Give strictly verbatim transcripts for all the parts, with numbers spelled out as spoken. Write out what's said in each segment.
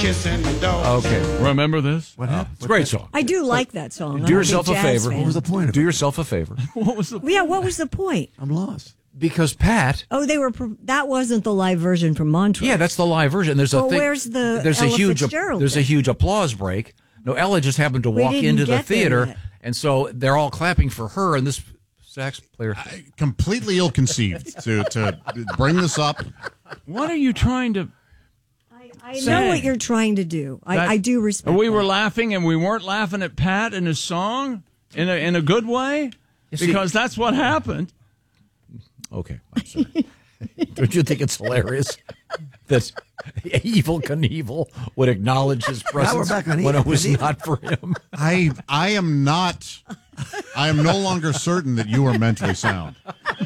kissing dogs. Okay, remember this? What happened? It's a great song. I do like that song. I'm Do a yourself big a jazz favor. fan. What was the point of Do it? yourself a favor. What was the Yeah, what was the point? I'm lost. Because Pat, Oh, they were. pro- That wasn't the live version from Montreux. yeah, that's the live version. There's a Well, thing. where's the there's a Ella huge Fitzgerald there's a bit? huge applause break. No, Ella just happened to We walk didn't into the get there theater, yet. and so they're all clapping for her, and this sax player. Completely ill-conceived to, to bring this up. What are you trying to... I, I Say. know what you're trying to do. I, That- I do respect. We were that. laughing, and we weren't laughing at Pat and his song in a, in a good way? see- Because that's what happened. Okay, I'm sorry. Don't you think it's hilarious that Evil Knievel would acknowledge his presence back on when it Evil was Knievel. not for him? I I am not. I am no longer certain that you are mentally sound.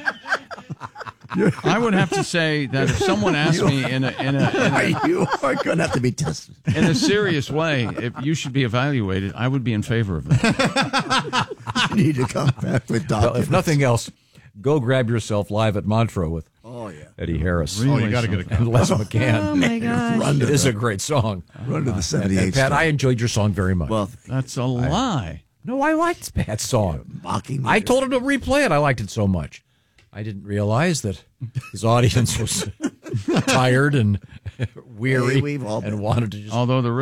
I would have to say that if someone asked me in a, in a, in a You are going to have to be tested. in a serious way, if you should be evaluated, I would be in favor of that. You need to come back with Well, documents. if nothing else, go grab yourself live at Montreux with Oh, yeah. Eddie Harris Oh, you got to get a and copy. Les Oh McCann. my gosh! Run to It is the, a great song. run to the And seventy-eight. Pat, star. I enjoyed your song very much. Well, That's a lie. no, I liked Pat's song. mocking me. I told him to replay it. I liked it so much. I didn't realize that his audience was tired and weary Hey, we've all and been. wanted to just Although the